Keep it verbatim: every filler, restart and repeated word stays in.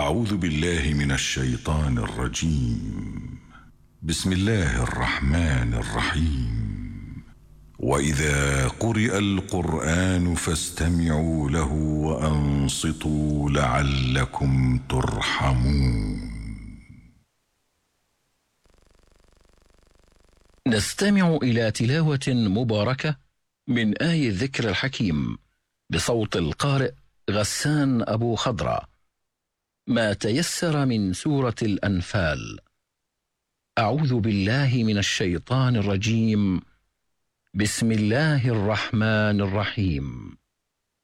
أعوذ بالله من الشيطان الرجيم. بسم الله الرحمن الرحيم. وإذا قرئ القرآن فاستمعوا له وأنصتوا لعلكم ترحمون. نستمع إلى تلاوة مباركة من آي الذكر الحكيم بصوت القارئ غسان أبو خضرة. ما تيسر من سورة الأنفال. أعوذ بالله من الشيطان الرجيم. بسم الله الرحمن الرحيم.